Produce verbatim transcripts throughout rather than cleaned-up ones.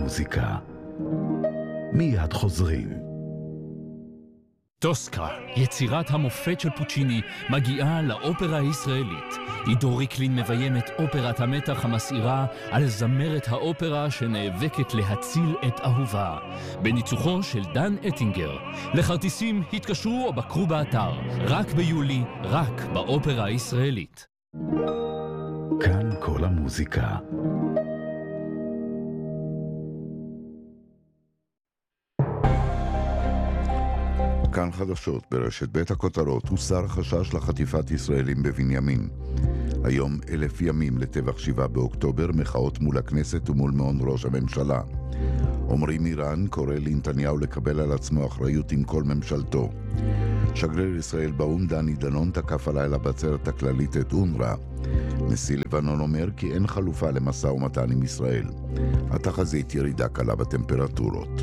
המוזיקה. מיד חוזרים. טוסקה, יצירת המופת של פוצ'יני, מגיעה לאופרה הישראלית. עידו ריקלין מביים את אופרת המתח המסעירה על זמרת האופרה שנאבקת להציל את אהובה. בניצוחו של דן אטינגר. לכרטיסים התקשרו או בקרו באתר. רק ביולי, רק באופרה הישראלית. כאן כל המוזיקה. כאן חדשות ברשת בית הכותרות. הוסר חשש לחטיפת ישראלים בבנימין. היום אלף ימים לטבח שבעה באוקטובר, מחאות מול הכנסת ומול מעון ראש הממשלה. אומרים איראן קורא לנתניהו לקבל על עצמו אחריות עם כל ממשלתו. שגריר ישראל באו"ם דני דנון תקף הלילה בעצרת הכללית את אונר"א. נשיא לבנון אומר כי אין חלופה למשא ומתן עם ישראל. התחזית ירידה קלה בטמפרטורות.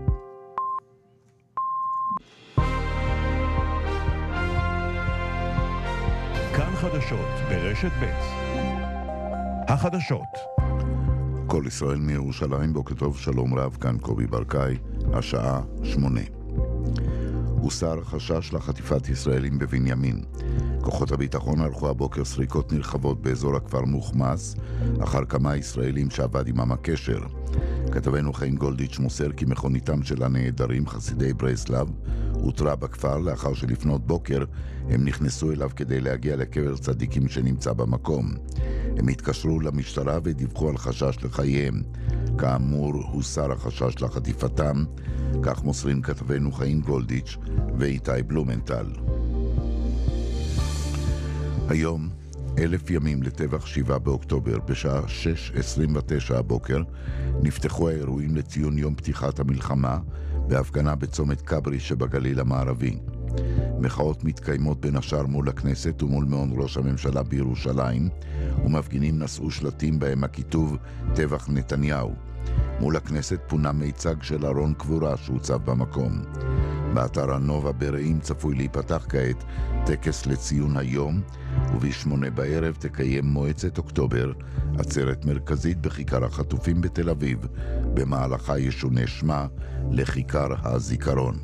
כאן חדשות ברשת ב'. החדשות. כל ישראל מירושלים, בוקר טוב, שלום רב, כאן קובי ברקאי, השעה שמונה. הוסר חשש לחטיפת ישראלים בבנימין. כוחות הביטחון ערכו הבוקר סריקות נרחבות באזור הכפר מוחמס, אחר כמה ישראלים שעבד עמם הקשר. כתבנו חיים גולדיץ' מוסר כי מכוניתם של הנעדרים, חסידי ברסלב, הותרה בכפר לאחר שלפנות בוקר הם נכנסו אליו כדי להגיע לקבר צדיקים שנמצא במקום. הם התקשרו למשטרה ודיווחו על חשש לחייהם. כאמור, הוסר החשש לחטיפתם, כך מוסרים כתבנו חיים גולדיץ' ואיתי בלומנטל. היום, אלף ימים לטבח שבעה באוקטובר, בשעה שש עשרים ותשע הבוקר, נפתחו האירועים לציון יום פתיחת המלחמה בהפגנה בצומת קברי שבגליל המערבי. מחאות מתקיימות בין השאר מול הכנסת ומול מעון ראש הממשלה בירושלים, ומפגינים נשאו שלטים בהם הכיתוב טבח נתניהו. מול הכנסת פונה מיצג של ארון קבורה שהוצב במקום. באתר הנובה ברעים צפוי להיפתח כעת טקס לציון היום, ובשמונה בערב תקיים מועצת אוקטובר עצרת מרכזית בכיכר החטופים בתל אביב, במהלכה ישונה שמה לכיכר הזיכרון.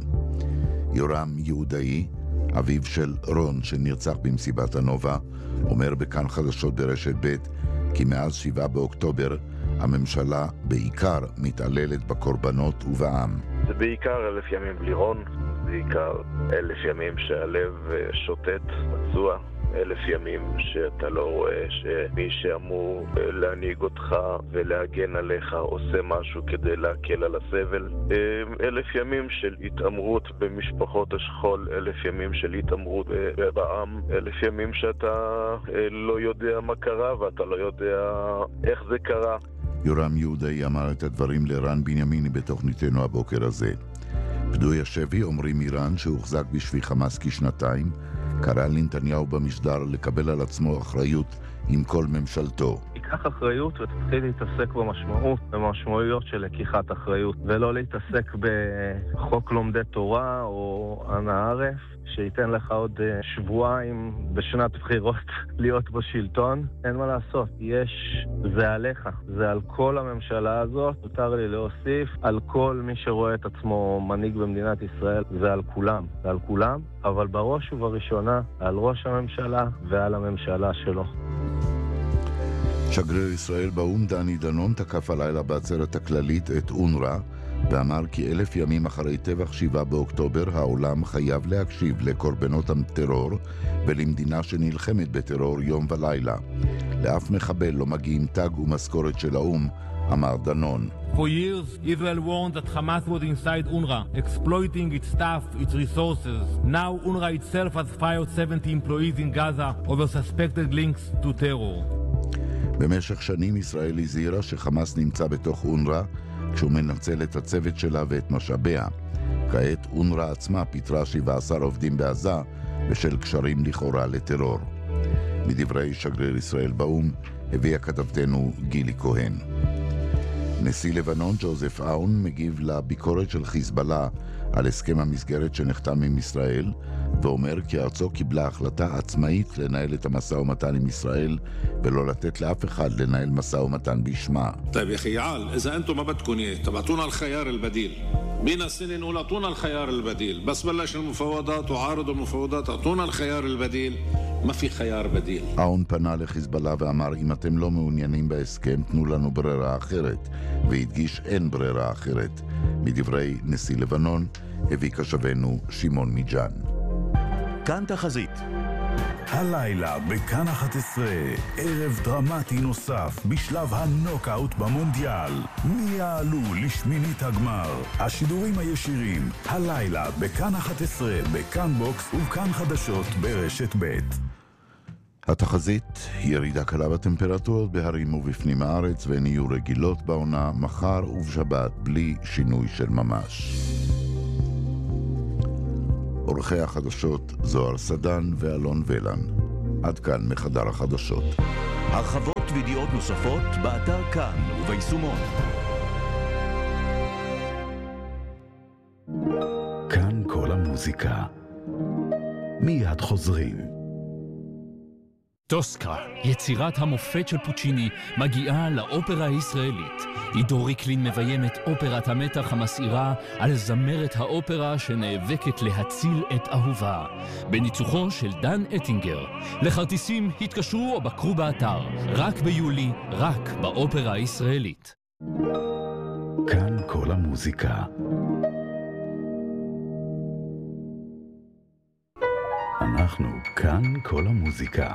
יורם יהודאי, אביו של רון שנרצח במסיבת הנובה, אומר בכאן חדשות ברשת ב' כי מאז שבעה באוקטובר הממשלה בעיקר מתעללת בקורבנות ובעם. זה בעיקר אלף ימים בלי רון, בעיקר אלף ימים שהלב שוטט, פצוע, אלף ימים שאתה לא רואה שמי שאמור להנהיג אותך ולהגן עליך עושה משהו כדי להקל על הסבל. אלף ימים של התאמרות במשפחות השכול, אלף ימים של התאמרות בעם, אלף ימים שאתה לא יודע מה קרה ואתה לא יודע איך זה קרה. יורם יהודאי אמר את הדברים לרן בנימיני בתוכניתנו הבוקר הזה. פדוי השבי אומרים איראן שהוחזק בשבי חמאס כשנתיים, קרא לנתניהו במשדר לקבל על עצמו אחריות עם כל ממשלתו. ייקח אחריות ותתחיל להתעסק במשמעות, במשמעויות של לקיחת אחריות, ולא להתעסק בחוק לומדי תורה או אנא ערף, שייתן לך עוד שבועיים בשנת בחירות להיות בשלטון. אין מה לעשות, יש, זה עליך, זה על כל הממשלה הזאת. יותר לי להוסיף, על כל מי שרואה את עצמו מנהיג במדינת ישראל, זה על כולם, זה על כולם, אבל בראש ובראשונה על ראש הממשלה ועל הממשלה שלו. שגריר ישראל באו"ם דני דנון תקף הלילה בעצרת הכללית את אונר"א, ואמר כי אלף ימים אחרי טבח שבעה באוקטובר העולם חייב להקשיב לקורבנות הטרור ולמדינה שנלחמת בטרור יום ולילה. לאף מחבל לא מגיעים תג ומשכורת של האו"ם, אמר דנון. For years, Israel warned that Hamas was inside UNRWA, exploiting its staff, its resources. Now UNRWA itself has fired seventy employees in Gaza over suspected links to terror. במשך שנים ישראל הזהירה שחמאס נמצא בתוך אונר"א כשהוא מנצל את הצוות שלה ואת משאביה. כעת אונר"א עצמה פיטרה שבעה עשר עובדים בעזה בשל קשרים לכאורה לטרור. מדברי שגריר ישראל באו"ם הביאה כתבתנו גילי כהן. נשיא לבנון ג'וזף אאון מגיב לביקורת של חיזבאללה על הסכם המסגרת שנחתם עם ישראל, ואומר כי ארצו קיבלה החלטה עצמאית לנהל את המשא ומתן עם ישראל ולא לתת לאף אחד לנהל משא ומתן בשמה. طيب يا اخي عال اذا انتم ما بدكم اياه طب اعطونا الخيار البديل. بينا سنه نقول اعطونا الخيار البديل بس بلش المفاوضات وعارضوا المفاوضات اعطونا الخيار البديل. ما في خيار بديل. האון פנה לחיזבאללה ואמר אם אתם לא מעוניינים בהסכם תנו לנו ברירה אחרת, והדגיש אין ברירה אחרת. מדברי נשיא לבנון הביא קשבנו שמעון מיג'אן. כאן תחזית. הלילה בכאן אחת עשרה, ערב דרמטי נוסף בשלב הנוקאוט במונדיאל. מי יעלו לשמינית הגמר? השידורים הישירים, הלילה בכאן אחת עשרה, בכאן בוקס וכאן חדשות ברשת ב'. התחזית, ירידה קלה בטמפרטורות בהרים ובפנים הארץ והן יהיו רגילות בעונה מחר ובשבת בלי שינוי של ממש. עורכי החדשות זוהר סדן ואלון ולן. עד כאן מחדר החדשות. הרחבות וידיעות נוספות באתר כאן וביישומון. כאן כל המוזיקה. מיד חוזרים. טוסקה, יצירת המופת של פוצ'יני, מגיעה לאופרה הישראלית. עידו ריקלין מביים את אופרת המתח המסעירה על זמרת האופרה שנאבקת להציל את אהובה. בניצוחו של דן אטינגר. לכרטיסים התקשרו או בקרו באתר. רק ביולי, רק באופרה הישראלית. כאן כל המוזיקה. אנחנו כאן כל המוזיקה.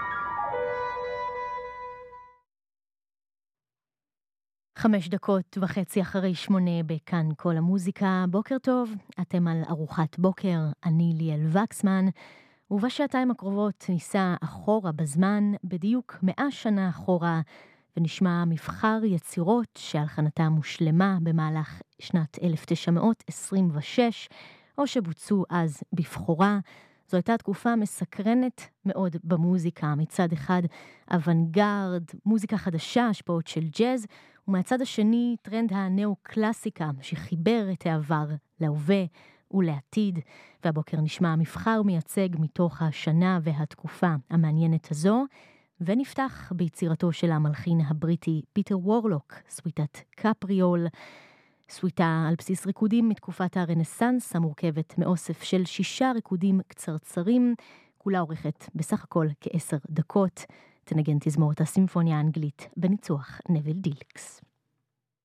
חמש דקות וחצי אחרי שמונה בכאן כל המוזיקה. בוקר טוב, אתם על ארוחת בוקר, אני ליאל וקסמן, ובשעתיים הקרובות ניסע אחורה בזמן, בדיוק מאה שנה אחורה, ונשמע מבחר יצירות שהלחנתה מושלמה במהלך שנת אלף תשע מאות עשרים ושש, או שבוצעו אז בבחורה. זו הייתה תקופה מסקרנת מאוד במוזיקה, מצד אחד אוונגרד, מוזיקה חדשה, השפעות של ג'אז, ומהצד השני טרנד הנאו-קלאסיקה שחיבר את העבר להווה ולעתיד, והבוקר נשמע מבחר מייצג מתוך השנה והתקופה המעניינת הזו, ונפתח ביצירתו של המלחין הבריטי פיטר וורלוק, סוויטת קפריול, סוויטה על בסיס ריקודים מתקופת הרנסנס המורכבת מאוסף של שישה ריקודים קצרצרים, כולה עורכת בסך הכל כעשר דקות, תנגן תזמורת הסימפוניה האנגלית בניצוח נבל דילקס.